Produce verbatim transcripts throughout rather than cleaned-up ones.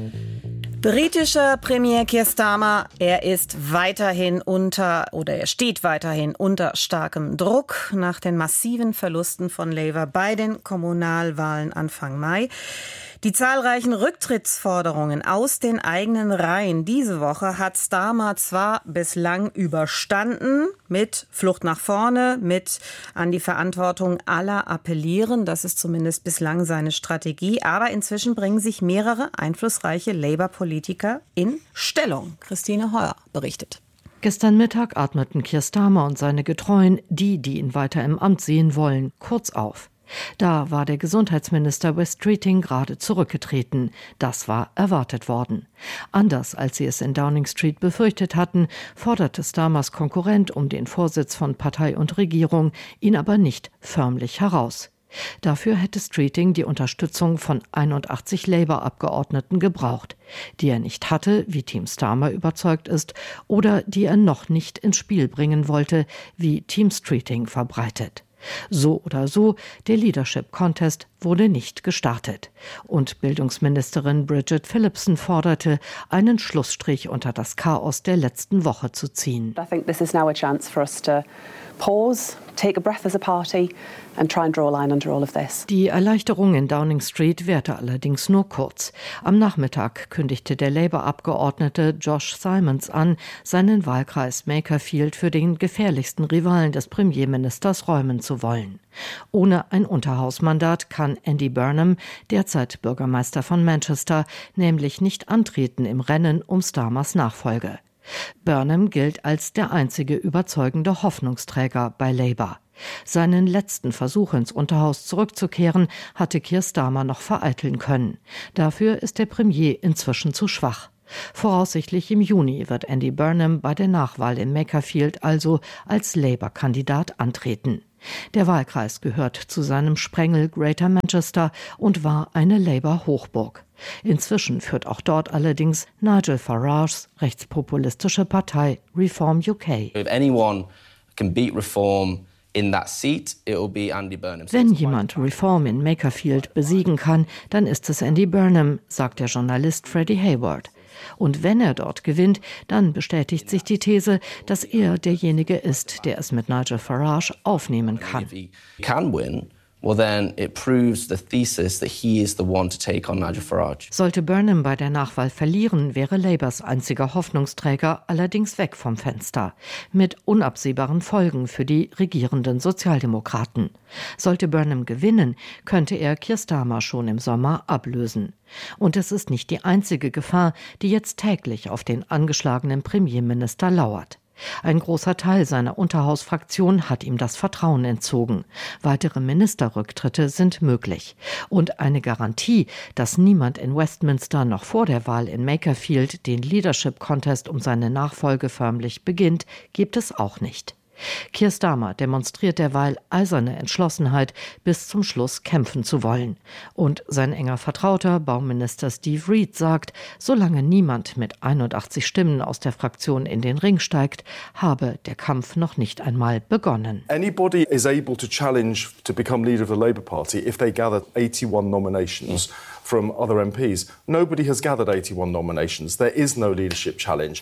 Britischer Premier Keir Starmer, er ist weiterhin unter oder er steht weiterhin unter starkem Druck nach den massiven Verlusten von Labour bei den Kommunalwahlen Anfang Mai. Die zahlreichen Rücktrittsforderungen aus den eigenen Reihen diese Woche hat Starmer zwar bislang überstanden, mit Flucht nach vorne, mit an die Verantwortung aller appellieren, das ist zumindest bislang seine Strategie, aber inzwischen bringen sich mehrere einflussreiche Labour-Politiker in Stellung. Christine Heuer berichtet. Gestern Mittag atmeten Keir Starmer und seine Getreuen, die, die ihn weiter im Amt sehen wollen, kurz auf. Da war der Gesundheitsminister Wes Streeting gerade zurückgetreten. Das war erwartet worden. Anders als sie es in Downing Street befürchtet hatten, forderte Starmers Konkurrent um den Vorsitz von Partei und Regierung ihn aber nicht förmlich heraus. Dafür hätte Streeting die Unterstützung von einundachtzig Labour-Abgeordneten gebraucht, die er nicht hatte, wie Team Starmer überzeugt ist, oder die er noch nicht ins Spiel bringen wollte, wie Team Streeting verbreitet. So oder so, der Leadership Contest wurde nicht gestartet. Und Bildungsministerin Bridget Phillipson forderte, einen Schlussstrich unter das Chaos der letzten Woche zu ziehen. I think this is now a chance for us to pause, take a breath as a party and try and draw a line under all of this. Die Erleichterung in Downing Street währte allerdings nur kurz. Am Nachmittag kündigte der Labour-Abgeordnete Josh Simons an, seinen Wahlkreis Makerfield für den gefährlichsten Rivalen des Premierministers räumen zu wollen. Ohne ein Unterhausmandat kann Andy Burnham, derzeit Bürgermeister von Manchester, nämlich nicht antreten im Rennen um Starmers Nachfolge. Burnham gilt als der einzige überzeugende Hoffnungsträger bei Labour. Seinen letzten Versuch ins Unterhaus zurückzukehren, hatte Keir Starmer noch vereiteln können. Dafür ist der Premier inzwischen zu schwach. Voraussichtlich im Juni wird Andy Burnham bei der Nachwahl in Makerfield also als Labour-Kandidat antreten. Der Wahlkreis gehört zu seinem Sprengel Greater Manchester und war eine Labour-Hochburg. Inzwischen führt auch dort allerdings Nigel Farages rechtspopulistische Partei Reform U K. If anyone can beat Reform in that seat, it will be Andy Burnham. Wenn jemand Reform in Makerfield besiegen kann, dann ist es Andy Burnham, sagt der Journalist Freddie Hayward. Und wenn er dort gewinnt, dann bestätigt sich die These, dass er derjenige ist, der es mit Nigel Farage aufnehmen kann. If he can win, well then it proves the thesis that he is the one to take on Nigel Farage. Sollte Burnham bei der Nachwahl verlieren, wäre Labours einziger Hoffnungsträger allerdings weg vom Fenster. Mit unabsehbaren Folgen für die regierenden Sozialdemokraten. Sollte Burnham gewinnen, könnte er Keir Starmer schon im Sommer ablösen. Und es ist nicht die einzige Gefahr, die jetzt täglich auf den angeschlagenen Premierminister lauert. Ein großer Teil seiner Unterhausfraktion hat ihm das Vertrauen entzogen. Weitere Ministerrücktritte sind möglich. Und eine Garantie, dass niemand in Westminster noch vor der Wahl in Makerfield den Leadership Contest um seine Nachfolge förmlich beginnt, gibt es auch nicht. Keir Starmer demonstriert derweil eiserne Entschlossenheit, bis zum Schluss kämpfen zu wollen. Und sein enger Vertrauter, Bauminister Steve Reid, sagt, solange niemand mit einundachtzig Stimmen aus der Fraktion in den Ring steigt, habe der Kampf noch nicht einmal begonnen. Anybody is able to challenge to become leader of the Labour Party if they gather eighty-one nominations from other M Ps. Nobody has gathered eighty-one nominations. There is no leadership challenge.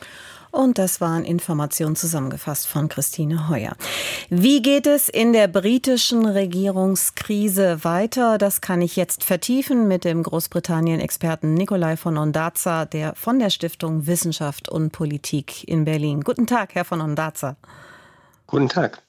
Und das waren Informationen zusammengefasst von Christine Heuer. Wie geht es in der britischen Regierungskrise weiter? Das kann ich jetzt vertiefen mit dem Großbritannien-Experten Nikolai von Ondarza, der von der Stiftung Wissenschaft und Politik in Berlin. Guten Tag, Herr von Ondarza. Guten Tag.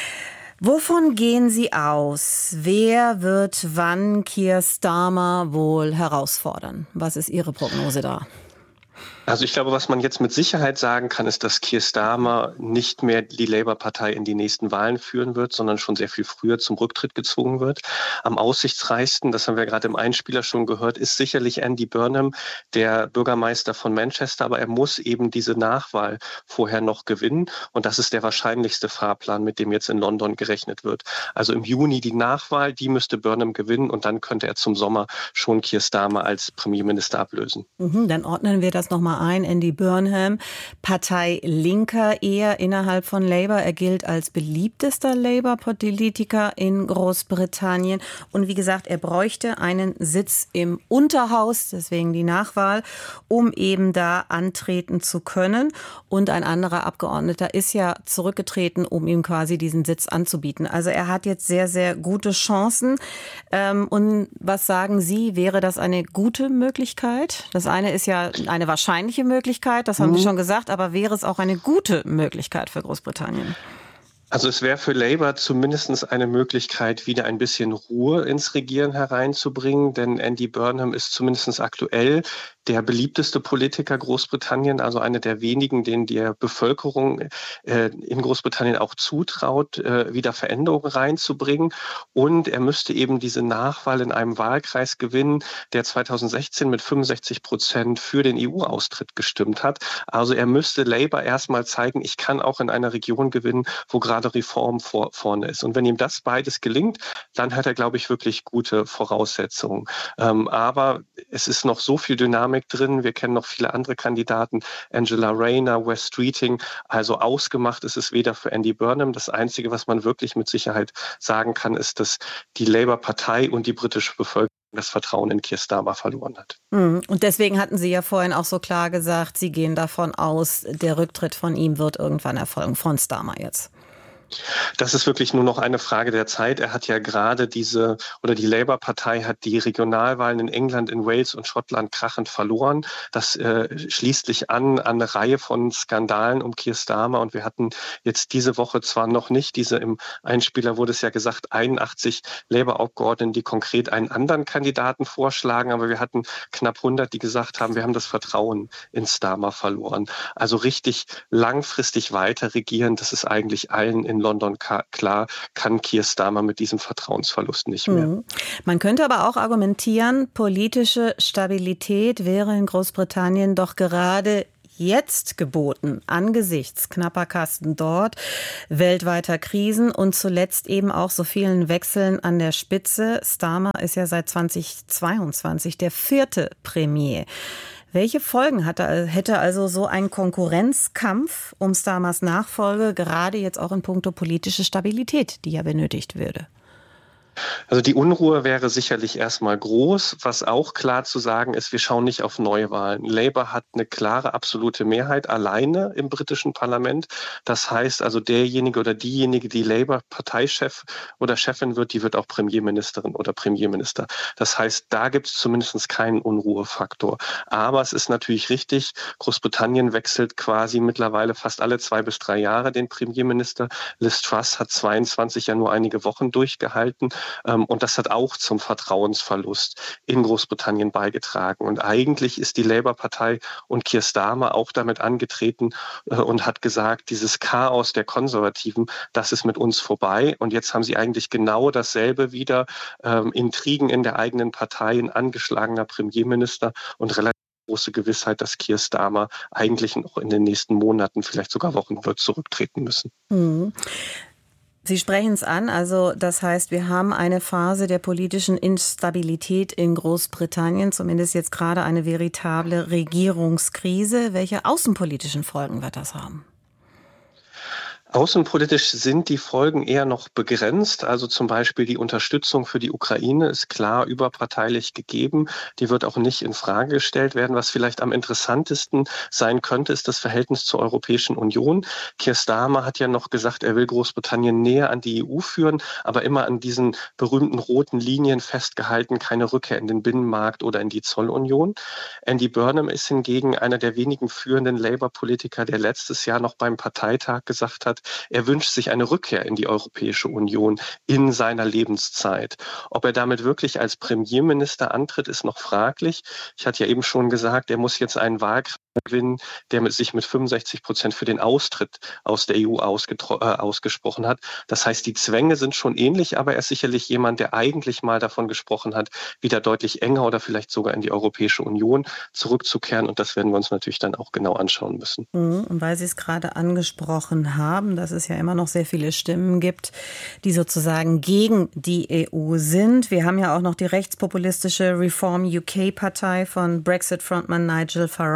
Wovon gehen Sie aus? Wer wird wann Keir Starmer wohl herausfordern? Was ist Ihre Prognose da? Also ich glaube, was man jetzt mit Sicherheit sagen kann, ist, dass Keir Starmer nicht mehr die Labour-Partei in die nächsten Wahlen führen wird, sondern schon sehr viel früher zum Rücktritt gezwungen wird. Am aussichtsreichsten, das haben wir gerade im Einspieler schon gehört, ist sicherlich Andy Burnham, der Bürgermeister von Manchester, aber er muss eben diese Nachwahl vorher noch gewinnen und das ist der wahrscheinlichste Fahrplan, mit dem jetzt in London gerechnet wird. Also im Juni die Nachwahl, die müsste Burnham gewinnen und dann könnte er zum Sommer schon Keir Starmer als Premierminister ablösen. Mhm, dann ordnen wir das nochmal Nummer ein, Andy Burnham, Parteilinker eher innerhalb von Labour. Er gilt als beliebtester Labour-Politiker in Großbritannien. Und wie gesagt, er bräuchte einen Sitz im Unterhaus, deswegen die Nachwahl, um eben da antreten zu können. Und ein anderer Abgeordneter ist ja zurückgetreten, um ihm quasi diesen Sitz anzubieten. Also er hat jetzt sehr, sehr gute Chancen. Und was sagen Sie, wäre das eine gute Möglichkeit? Das eine ist ja eine wahrscheinliche Möglichkeit, das haben Sie schon gesagt, aber wäre es auch eine gute Möglichkeit für Großbritannien? Also es wäre für Labour zumindest eine Möglichkeit, wieder ein bisschen Ruhe ins Regieren hereinzubringen, denn Andy Burnham ist zumindest aktuell der beliebteste Politiker Großbritannien, also einer der wenigen, denen die Bevölkerung äh, in Großbritannien auch zutraut, äh, wieder Veränderungen reinzubringen. Und er müsste eben diese Nachwahl in einem Wahlkreis gewinnen, der zweitausendsechzehn mit fünfundsechzig Prozent für den E U-Austritt gestimmt hat. Also er müsste Labour erstmal zeigen, ich kann auch in einer Region gewinnen, wo gerade Reform vor, vorne ist. Und wenn ihm das beides gelingt, dann hat er, glaube ich, wirklich gute Voraussetzungen. Ähm, aber es ist noch so viel Dynamik drin. Wir kennen noch viele andere Kandidaten, Angela Rayner, Wes Streeting. Also ausgemacht ist es weder für Andy Burnham. Das Einzige, was man wirklich mit Sicherheit sagen kann, ist, dass die Labour-Partei und die britische Bevölkerung das Vertrauen in Keir Starmer verloren hat. Und deswegen hatten Sie ja vorhin auch so klar gesagt, Sie gehen davon aus, der Rücktritt von ihm wird irgendwann erfolgen, von Starmer jetzt. Das ist wirklich nur noch eine Frage der Zeit. Er hat ja gerade diese, oder die Labour-Partei hat die Regionalwahlen in England, in Wales und Schottland krachend verloren. Das äh, schließt sich an, an eine Reihe von Skandalen um Keir Starmer. Und wir hatten jetzt diese Woche zwar noch nicht diese, im Einspieler wurde es ja gesagt, einundachtzig Labour-Abgeordneten, die konkret einen anderen Kandidaten vorschlagen, aber wir hatten knapp hundert, die gesagt haben, wir haben das Vertrauen in Starmer verloren. Also richtig langfristig weiter regieren, das ist eigentlich allen in London klar, kann Keir Starmer mit diesem Vertrauensverlust nicht mehr. Mhm. Man könnte aber auch argumentieren, politische Stabilität wäre in Großbritannien doch gerade jetzt geboten, angesichts knapper Kasten dort, weltweiter Krisen und zuletzt eben auch so vielen Wechseln an der Spitze. Starmer ist ja seit zweitausendzweiundzwanzig der vierte Premier. Welche Folgen hat er, hätte also so ein Konkurrenzkampf um Starmers Nachfolge, gerade jetzt auch in puncto politische Stabilität, die ja benötigt würde? Also die Unruhe wäre sicherlich erstmal groß. Was auch klar zu sagen ist, wir schauen nicht auf Neuwahlen. Labour hat eine klare, absolute Mehrheit alleine im britischen Parlament. Das heißt also, derjenige oder diejenige, die Labour-Parteichef oder Chefin wird, die wird auch Premierministerin oder Premierminister. Das heißt, da gibt es zumindest keinen Unruhefaktor. Aber es ist natürlich richtig, Großbritannien wechselt quasi mittlerweile fast alle zwei bis drei Jahre den Premierminister. Liz Truss hat zweiundzwanzig ja nur einige Wochen durchgehalten. Und das hat auch zum Vertrauensverlust in Großbritannien beigetragen. Und eigentlich ist die Labour-Partei und Keir Starmer auch damit angetreten und hat gesagt, dieses Chaos der Konservativen, das ist mit uns vorbei. Und jetzt haben sie eigentlich genau dasselbe wieder, ähm, Intrigen in der eigenen Partei, ein angeschlagener Premierminister und relativ große Gewissheit, dass Keir Starmer eigentlich noch in den nächsten Monaten, vielleicht sogar Wochen, wird zurücktreten müssen. Mhm. Sie sprechen es an, also das heißt, wir haben eine Phase der politischen Instabilität in Großbritannien, zumindest jetzt gerade eine veritable Regierungskrise. Welche außenpolitischen Folgen wird das haben? Außenpolitisch sind die Folgen eher noch begrenzt. Also zum Beispiel die Unterstützung für die Ukraine ist klar überparteilich gegeben. Die wird auch nicht in Frage gestellt werden. Was vielleicht am interessantesten sein könnte, ist das Verhältnis zur Europäischen Union. Keir Starmer hat ja noch gesagt, er will Großbritannien näher an die E U führen, aber immer an diesen berühmten roten Linien festgehalten, keine Rückkehr in den Binnenmarkt oder in die Zollunion. Andy Burnham ist hingegen einer der wenigen führenden Labour-Politiker, der letztes Jahr noch beim Parteitag gesagt hat, er wünscht sich eine Rückkehr in die Europäische Union in seiner Lebenszeit. Ob er damit wirklich als Premierminister antritt, ist noch fraglich. Ich hatte ja eben schon gesagt, er muss jetzt einen Wahlkreis gewinnen, der mit sich mit fünfundsechzig Prozent für den Austritt aus der E U ausgetro- äh, ausgesprochen hat. Das heißt, die Zwänge sind schon ähnlich, aber er ist sicherlich jemand, der eigentlich mal davon gesprochen hat, wieder deutlich enger oder vielleicht sogar in die Europäische Union zurückzukehren. Und das werden wir uns natürlich dann auch genau anschauen müssen. Und weil Sie es gerade angesprochen haben, dass es ja immer noch sehr viele Stimmen gibt, die sozusagen gegen die E U sind. Wir haben ja auch noch die rechtspopulistische Reform U K-Partei von Brexit-Frontmann Nigel Farage.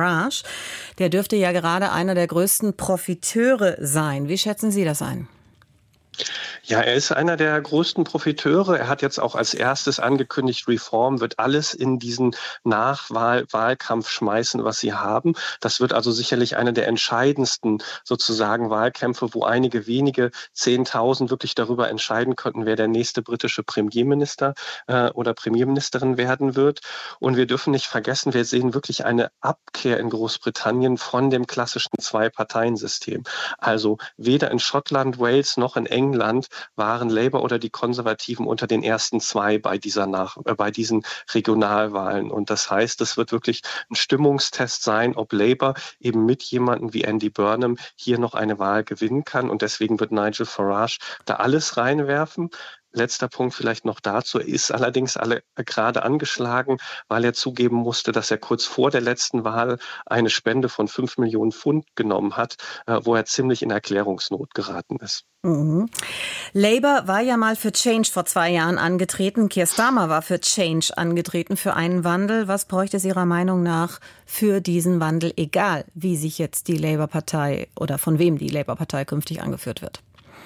der dürfte ja gerade einer der größten Profiteure sein. Wie schätzen Sie das ein? Ja, er ist einer der größten Profiteure. Er hat jetzt auch als erstes angekündigt, Reform wird alles in diesen Nachwahlkampf schmeißen, was sie haben. Das wird also sicherlich eine der entscheidendsten sozusagen Wahlkämpfe, wo einige wenige Zehntausend wirklich darüber entscheiden könnten, wer der nächste britische Premierminister äh, oder Premierministerin werden wird. Und wir dürfen nicht vergessen, wir sehen wirklich eine Abkehr in Großbritannien von dem klassischen Zwei-Parteien-System. Also weder in Schottland, Wales noch in England waren Labour oder die Konservativen unter den ersten zwei bei dieser Nach äh, bei diesen Regionalwahlen. Und das heißt, es wird wirklich ein Stimmungstest sein, ob Labour eben mit jemandem wie Andy Burnham hier noch eine Wahl gewinnen kann. Und deswegen wird Nigel Farage da alles reinwerfen. Letzter Punkt vielleicht noch dazu. Er ist allerdings alle gerade angeschlagen, weil er zugeben musste, dass er kurz vor der letzten Wahl eine Spende von fünf Millionen Pfund genommen hat, wo er ziemlich in Erklärungsnot geraten ist. Mhm. Labour war ja mal für Change vor zwei Jahren angetreten. Keir Starmer war für Change angetreten, für einen Wandel. Was bräuchte es Ihrer Meinung nach für diesen Wandel, egal wie sich jetzt die Labour-Partei oder von wem die Labour-Partei künftig angeführt wird?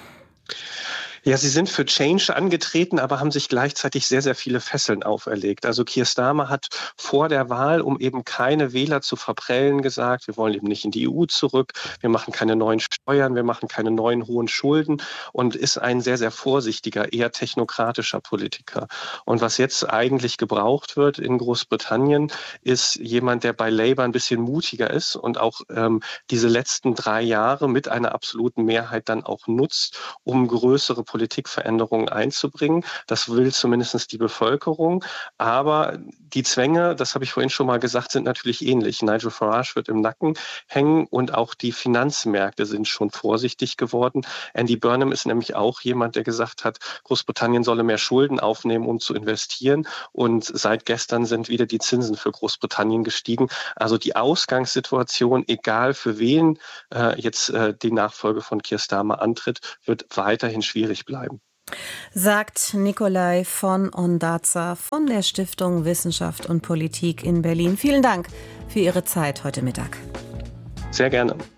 Ja, sie sind für Change angetreten, aber haben sich gleichzeitig sehr, sehr viele Fesseln auferlegt. Also Keir Starmer hat vor der Wahl, um eben keine Wähler zu verprellen, gesagt, wir wollen eben nicht in die E U zurück, wir machen keine neuen Steuern, wir machen keine neuen hohen Schulden und ist ein sehr, sehr vorsichtiger, eher technokratischer Politiker. Und was jetzt eigentlich gebraucht wird in Großbritannien, ist jemand, der bei Labour ein bisschen mutiger ist und auch ähm, diese letzten drei Jahre mit einer absoluten Mehrheit dann auch nutzt, um größere Politikveränderungen einzubringen. Das will zumindest die Bevölkerung. Aber die Zwänge, das habe ich vorhin schon mal gesagt, sind natürlich ähnlich. Nigel Farage wird im Nacken hängen und auch die Finanzmärkte sind schon vorsichtig geworden. Andy Burnham ist nämlich auch jemand, der gesagt hat, Großbritannien solle mehr Schulden aufnehmen, um zu investieren. Und seit gestern sind wieder die Zinsen für Großbritannien gestiegen. Also die Ausgangssituation, egal für wen äh, jetzt äh, die Nachfolge von Keir Starmer antritt, wird weiterhin schwierig bleiben. Sagt Nikolai von Ondarza von der Stiftung Wissenschaft und Politik in Berlin. Vielen Dank für Ihre Zeit heute Mittag. Sehr gerne.